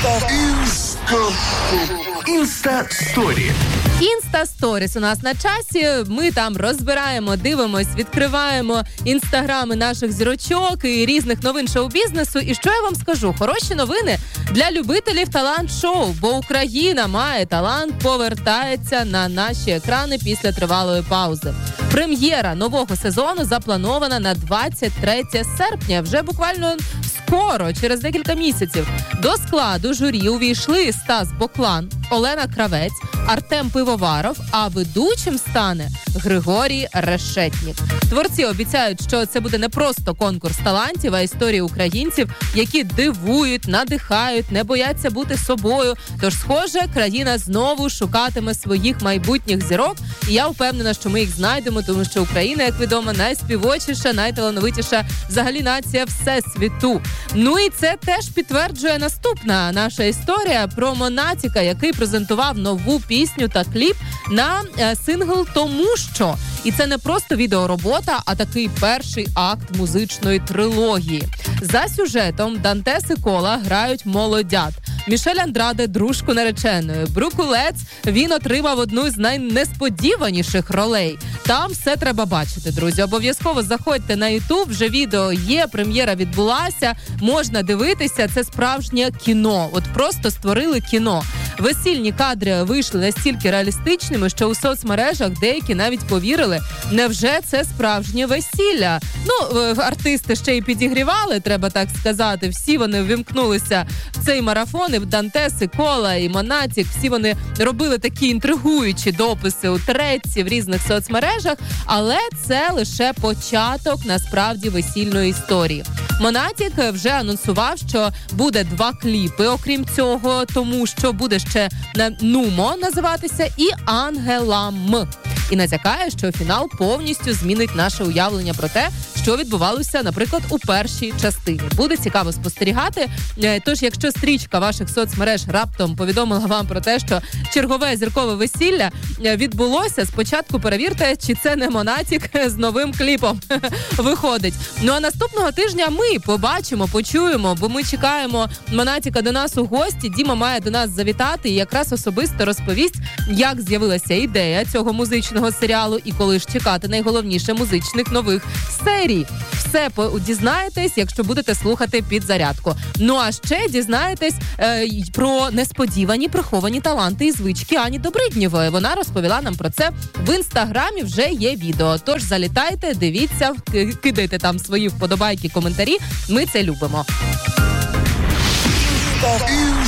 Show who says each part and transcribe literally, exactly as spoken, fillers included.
Speaker 1: Інста-сторі.
Speaker 2: Інста-сторіс у нас на часі. Ми там розбираємо, дивимось, відкриваємо інстаграми наших зірочок і різних новин шоу-бізнесу. І що я вам скажу? Хороші новини для любителів талант-шоу, бо Україна має талант, повертається на наші екрани після тривалої паузи. Прем'єра нового сезону запланована на двадцять третє серпня, вже буквально скоро, через декілька місяців. До складу журі увійшли Стас Боклан, Олена Кравець, Артем Пивоваров, а ведучим стане Григорій Решетнік. Творці обіцяють, що це буде не просто конкурс талантів, а історії українців, які дивують, надихають, не бояться бути собою. Тож, схоже, країна знову шукатиме своїх майбутніх зірок. І я впевнена, що ми їх знайдемо, тому що Україна, як відомо, найспівочіша, найталановитіша взагалі нація всесвіту. Ну і це теж підтверджує наступна наша історія про Монатіка, який презентував нову пісню та кліп на е, сингл «Тому що». І це не просто відеоробота, а такий перший акт музичної трилогії. За сюжетом Дантес і Кола грають молодят. Мішель Андраде – дружку нареченої. Брукулець, він отримав одну з найнесподіваніших ролей. Там все треба бачити, друзі. Обов'язково заходьте на Ютуб, вже відео є, прем'єра відбулася, можна дивитися, це справжнє кіно. От просто створили кіно. Весільні кадри вийшли настільки реалістичними, що у соцмережах деякі навіть повірили, невже це справжнє весілля? Ну, артисти ще й підігрівали, треба так сказати. Всі вони ввімкнулися в цей марафон, і Дантес, і Кола, і Монатік. Всі вони робили такі інтригуючі дописи у треці в різних соцмережах, але це лише початок, насправді, весільної історії. Монатік вже анонсував, що буде два кліпи, окрім цього, тому що буде ще «Нумо» називатися і «Ангелам». І натякає, що фінал повністю змінить наше уявлення про те, що відбувалося, наприклад, у першій частині. Буде цікаво спостерігати. Тож, якщо стрічка ваших соцмереж раптом повідомила вам про те, що чергове зіркове весілля відбулося, спочатку перевірте, чи це не Монатік з новим кліпом виходить. Ну а наступного тижня ми побачимо, почуємо, бо ми чекаємо Монатіка до нас у гості. Діма має до нас завітати і якраз особисто розповість, як з'явилася ідея цього музичного серіалу і коли ж чекати найголовніше музичних нових серій. Все дізнаєтесь, якщо будете слухати «Підзарядку». Ну а ще дізнаєтесь е, про несподівані приховані таланти і звички Ані Добриднєвої. Вона розповіла нам про це в інстаграмі, вже є відео. Тож залітайте, дивіться, кидайте там свої вподобайки, коментарі. Ми це любимо.